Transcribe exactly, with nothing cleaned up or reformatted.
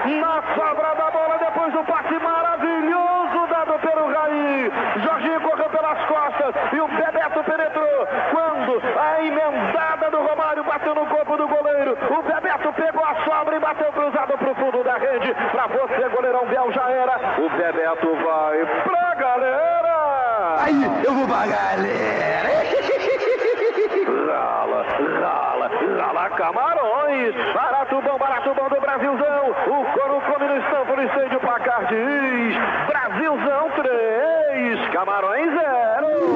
na sobra da bola, depois do passe maravilhoso dado pelo Raí. Jorginho correu pelas costas e o Bebeto penetrou. Quando a emendada do Romário bateu no corpo do goleiro, o Bebeto pegou a sobra e bateu cruzado pro fundo da rede. Pra você, goleirão Biel, já era. O Bebeto vai pra galera. Aí, eu vou pra galera. Rala, rala, rala Camarões. Barato bom, barato bom do Brasilzão. O Coro come no Stamford Stadium, o placar diz Brasilzão três, Camarões zero.